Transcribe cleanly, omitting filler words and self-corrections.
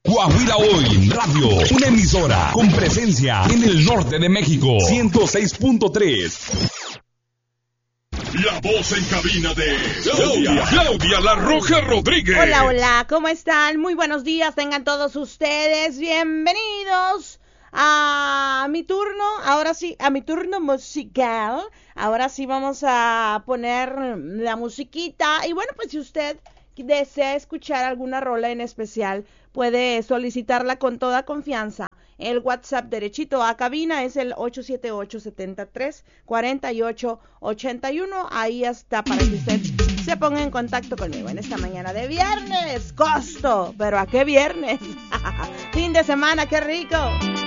Coahuila Hoy Radio, una emisora con presencia en el norte de México. 106.3. La voz en cabina de Claudia La Roja Rodríguez. Hola, hola, ¿cómo están? Muy buenos días, tengan todos ustedes bienvenidos a mi turno, ahora sí, a mi turno musical. Ahora sí vamos a poner la musiquita y bueno, pues si usted desea escuchar alguna rola en especial, puede solicitarla con toda confianza. El WhatsApp derechito a cabina es el 878-73-4881. Ahí está para que usted se ponga en contacto conmigo en esta mañana de viernes. Costo, pero ¿a qué viernes? Fin de semana, qué rico.